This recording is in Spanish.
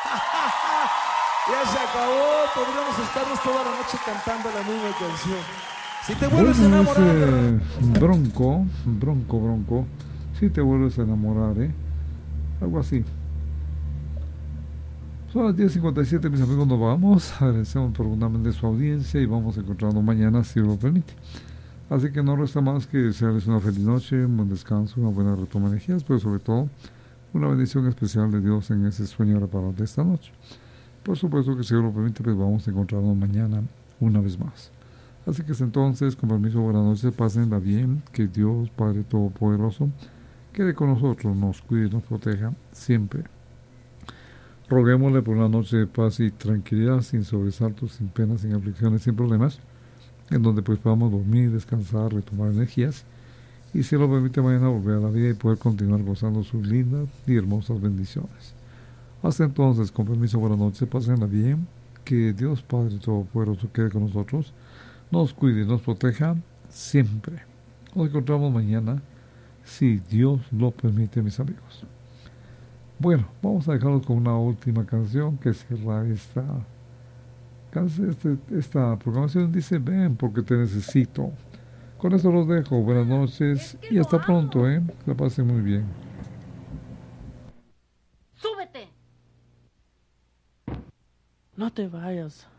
Ya se acabó, podríamos estarnos toda la noche cantando la misma canción. Si te vuelves a Bueno, enamorar Bronco. Si te vuelves a enamorar, ¿eh? Algo así. Son las 10:57, mis amigos, nos vamos. Agradecemos profundamente su audiencia y vamos encontrarnos mañana, si Dios lo permite. Así que no resta más que desearles una feliz noche, un buen descanso, una buena retoma de energías, pero sobre todo una bendición especial de Dios en ese sueño reparador de esta noche. Por supuesto que si Dios lo permite, pues vamos a encontrarnos mañana una vez más. Así que hasta entonces, con permiso, buenas noches, pásenla bien, que Dios Padre Todopoderoso quede con nosotros, nos cuide y nos proteja siempre. Roguémosle por una noche de paz y tranquilidad, sin sobresaltos, sin penas, sin aflicciones, sin problemas, en donde pues podamos dormir, descansar, retomar energías y si lo permite mañana volver a la vida y poder continuar gozando sus lindas y hermosas bendiciones. Hasta entonces, con permiso, buenas noches, pásenla bien, que Dios Padre Todopoderoso quede con nosotros, nos cuide y nos proteja siempre. Nos encontramos mañana, si Dios lo permite, mis amigos. Bueno, vamos a dejarlos con una última canción que cierra esta programación. Dice, ven porque te necesito. Con eso los dejo. Buenas noches y hasta pronto, ¿eh? La pasen muy bien. ¡Súbete! No te vayas.